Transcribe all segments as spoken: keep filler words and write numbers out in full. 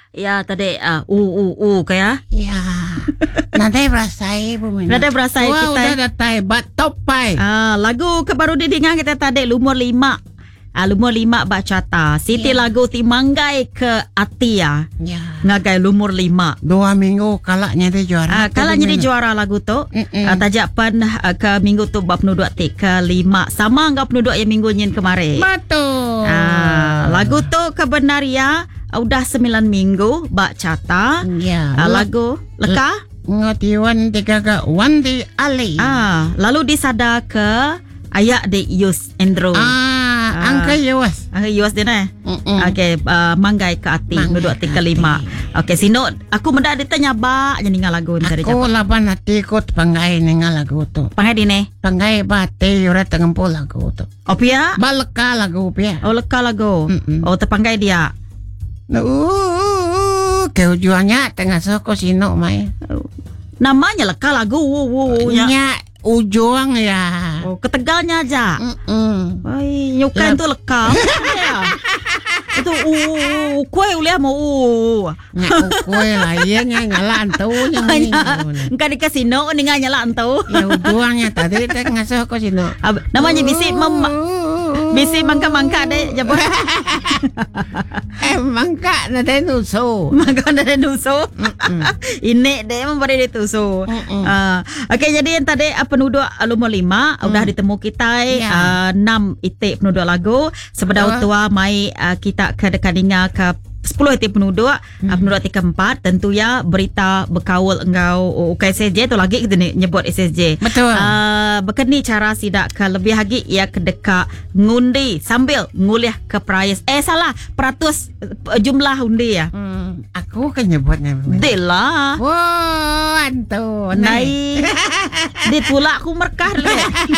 ya tadi uh, u u u kaya. Ya. Nanti berasai bu Mina. Nanti berasai Wah, kita. udah datai bat topai. Ah, lagu kebaru didengar kita tadi lumur lima. Ah, lumur lima bacata. Siti Ya. lagu Timanggai ke Atia. Ya. Ngagai lumur lima. Dua minggu kalaknya dia juara. Ah, kalau jadi juara lagu tu, Mm-mm. ah, tajak pan ah, ke minggu tu bab penduduk ti ke lima. Sama enggak penduduk yang minggu nyin kemarin. Betul. Ah, lagu tu kebenaria udah sembilan minggu bak cata. Ya. Ah, lagu leka. Ngotiwan tiga ke Wandi Ali. Ah, lalu disada ke ayak de Yus Endro. Ah, Ah. angka Yus. Ah, Yus dia nah. Mm-mm. Okey, uh, manggai ke ati Manggai penduduk ke tiga lima. ati. Okey, sino aku mendak ditanya ba nya ningal lagu tadi Aku jabat. laban hati ikut panggai ningal lagu tu. Pangai dine. Panggai bate yura tengempul lagu tu. Opia? Baleka lagu pia. Oh, leka lagu. Mm-mm. Oh, terpanggai dia. Uh, keujungnya tengah soko sino mai. Namanya leka lagu. Wu, wu, wu, nya. Nya ujung ya. Oh, ketegalnya aja. Mm-mm. Oi, nyukain Ya. tu leka. Ya. Itu uh, kue uliah mau uh. Nya ukoi lainnya ngalan tu nya. Engkau di kasino ningan nyala entau. Ya ujungnya tadi tengah soko sino. Ab- Namanya bisi mem bisi mangka-mangka deh jabot. Eh mangka na dai nuso. Mangka ada duso. Ini deh memberi dia tuso. Mm-mm. Ah, okey, jadi yang tadi uh, penduduk lumur lima Mm. udah ditemu kita Ya. uh, enam itik penduduk lagu. Sebedah Betul. tua mai uh, kita ke dekadinga ke sepuluh itik penduduk, Hmm. uh, penduduk tiga empat tentu ya berita berkawal engkau U K S S J tu lagi kita ni nyebut S S J. Betul. Uh, berkeni cara sidak ke lebih lagi ia ke dekat ngundi sambil nguliah ke prize. Eh salah, peratus uh, jumlah undi ya. Hmm, aku kan nyebutnya. Delah. Wah, antu. Nai. Ditulak aku merkah dulu.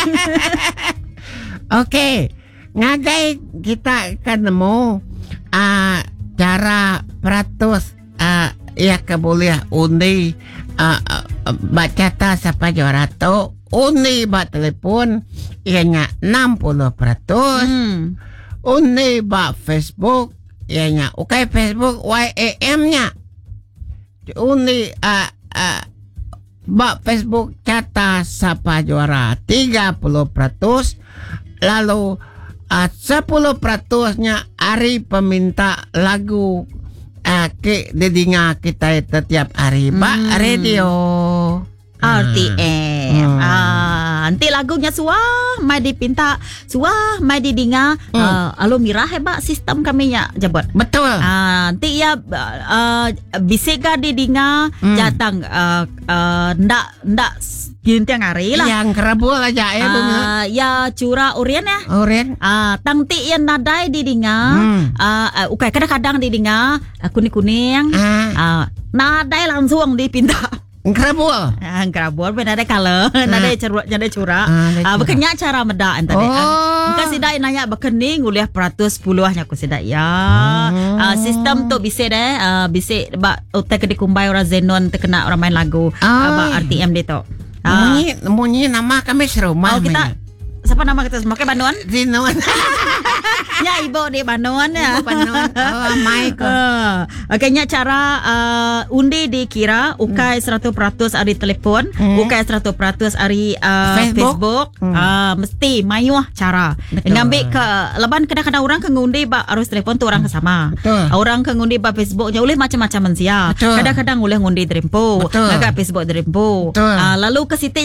Oke. Ngagai kita kan nemu uh, cara peratus uh, ya keboleh undi uh, uh, bacata siapa juara tu undi ba telepon ianya enam puluh peratus. Hmm. Undi ba Facebook ianya okay Facebook Y A M-nya. Undi uh, uh, ba Facebook cata siapa juara tiga puluh peratus. Lalu uh, sepuluh peratusnya hari peminta lagu uh, ke dedinga kita setiap hari ba Hmm. radio R T M. Hmm. Ah, nanti lagunya suah mai dipinta, suah mai didinga. Hmm. Ah, alo mirah hebat sistem kami nya jabot. betul. Ah, nanti ya uh, bisika didinga Hmm. jatang uh, uh, ndak ndak gintiang hari lah. Yang kerebul aja ya bunga. Ah, ya cura urian ya. Oren. Ah, tang ti yang nadai didinga. Hmm. Ah, uh, ukai kadang-kadang didinga uh, kuning-kuning. Ah, Ah, nadai langsung dipinta. kerebul. Ah, kerabur ben ada kala, ada curah, ada curah. Ah, ada Ah, curah. bekenya cara meda ente deh. Oh. Engka sidai nanya bekeni nguliah peratus puluhnya aku sidai ya. Oh. Ah, sistem tu bisa deh, ah, bisa ba utek dikumbai orang Zenon terkena orang main lagu. Ah, ba R T M dia tu. Ah, Munyi, munyi nama kami serumah. oh, kita siapa nama kita semua ke Banduan? Zinuan. Ya ibu di Banduan ya. Ibu Banduan. Oh, mai ko. Uh, Okeynya cara uh, undi dikira ukai seratus peratus hari telefon, Hmm. ukai seratus peratus hari uh, Facebook. Facebook, Hmm. uh, mesti mayuah cara. Betul. Ngambil ke leban kadang-kadang orang ke ngundi ba arus telefon tu orang ke sama. Betul. Orang ke ngundi ba Facebook nya oleh macam-macam mensia. Betul. Kadang-kadang oleh ngundi drempo, Betul. agak Facebook drempo. Betul. Uh, lalu ke situ